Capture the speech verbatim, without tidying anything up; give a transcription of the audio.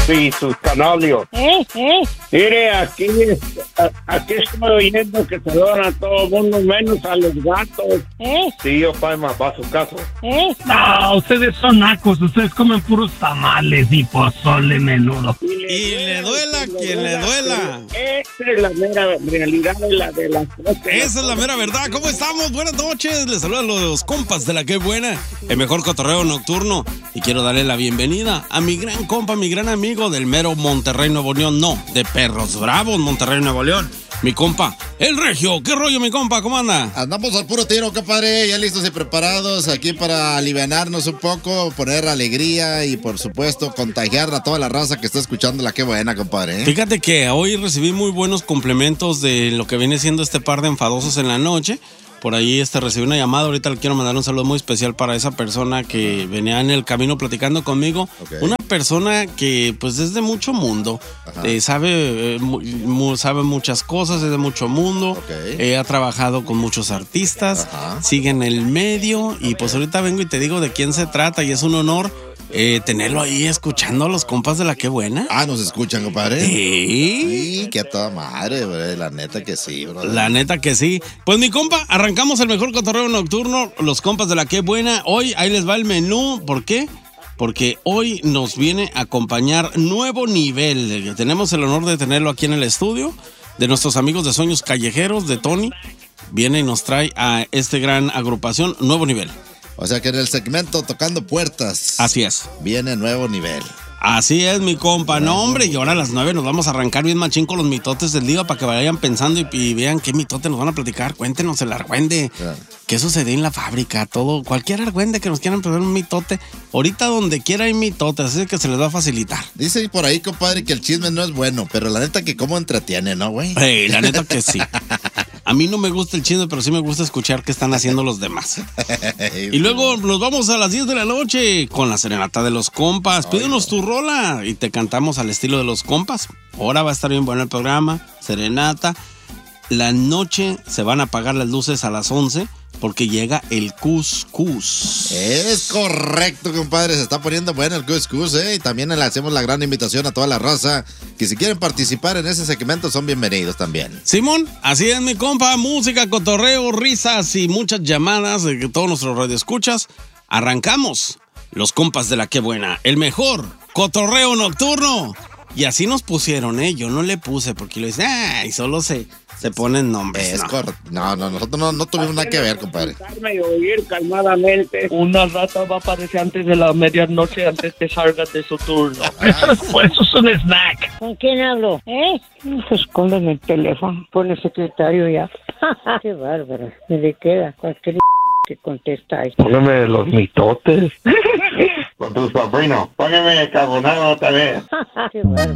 y sus canalios. ¿Eh? ¿Eh? Mire, aquí, aquí estoy oyendo que saludan a todo el mundo, menos a los gatos. ¿Eh? Sí, yo Paima, va a su caso. ¿Eh? No, ustedes son nacos, ustedes comen puros tamales y pozole menudo. Y le duela a quien le duela. Esa es la mera realidad de la de las cosas. Esa es la mera verdad. ¿Cómo estamos? Buenas noches. Les saludan los compas de la que buena, el mejor cotorreo nocturno. Y quiero darle la bienvenida a mi gran compa, mi gran amigo del mero Monterrey, Nuevo León. No, de Perros Bravos, Monterrey, Nuevo León. Mi compa, el Regio. ¿Qué rollo, mi compa? ¿Cómo anda? Andamos al puro tiro, compadre. Ya listos y preparados aquí para alivianarnos un poco, poner alegría y, por supuesto, contagiar a toda la raza que está escuchando la que buena, compadre. Fíjate que hoy recibí muy buenos complementos de lo que viene siendo este par de enfadosos en la noche. Por ahí este, recibí una llamada, ahorita le quiero mandar un saludo muy especial para esa persona que venía en el camino platicando conmigo. Okay. Una persona que pues es de mucho mundo, eh, sabe, eh, mu sabe muchas cosas, es de mucho mundo, okay. eh, ha trabajado con muchos artistas, Ajá. sigue en el medio okay. y pues ahorita vengo y te digo de quién se trata y es un honor Eh, tenerlo ahí escuchando a los compas de la que buena. Ah, ¿nos escuchan, compadre? Sí. Sí, que a toda madre, güey. La neta que sí, bro. La neta que sí. Pues mi compa, arrancamos el mejor cotorreo nocturno, los compas de la que buena. Hoy, ahí les va el menú. ¿Por qué? Porque hoy nos viene a acompañar Nuevo Nivel. Tenemos el honor de tenerlo aquí en el estudio, de nuestros amigos de Sueños Callejeros, de Tony. Viene y nos trae a esta gran agrupación, Nuevo Nivel. O sea que en el segmento Tocando Puertas. Así es. Viene Nuevo Nivel. Así es, mi compa. No, hombre, y ahora a las nueve nos vamos a arrancar bien machín con los mitotes del día para que vayan pensando y, y vean qué mitote nos van a platicar. Cuéntenos el argüende. Claro. ¿Qué sucede en la fábrica? Todo, cualquier argüende que nos quieran pedir un mitote. Ahorita donde quiera hay mitotes, así que se les va a facilitar. Dice por ahí, compadre, que el chisme no es bueno, pero la neta que cómo entretiene, ¿no, güey? Hey, la neta que sí. A mí no me gusta el chisme, pero sí me gusta escuchar qué están haciendo los demás. Y luego nos vamos a las diez de la noche con la serenata de los compas. Pídenos tu rola y te cantamos al estilo de los compas. Ahora va a estar bien bueno el programa, serenata. La noche se van a apagar las luces a las once porque llega el cuscús. Es correcto, compadre. Se está poniendo bueno el cuscús, ¿eh? Y también le hacemos la gran invitación a toda la raza que si quieren participar en ese segmento son bienvenidos también. Simón, así es, mi compa. Música, cotorreo, risas y muchas llamadas de todos nuestros radioescuchas. Arrancamos. Los compas de la que buena. El mejor cotorreo nocturno. Y así nos pusieron, ¿eh? Yo no le puse porque lo dice, ah, y solo se, se ponen nombres. Es no. correcto. No, no, nosotros no, no tuvimos nada que ver, compadre. Y oír calmadamente. Una rata va a aparecer antes de la medianoche, antes que salgas de su turno. Pues eso es un snack. ¿Con quién hablo? ¿Eh? Pues esconden el teléfono, pon el secretario ya. Qué bárbaro. Me le queda cualquier que contesta ahí. Póngame los mitotes. Con tu sobrino. Póngame carbonado otra vez. Qué bárbaro.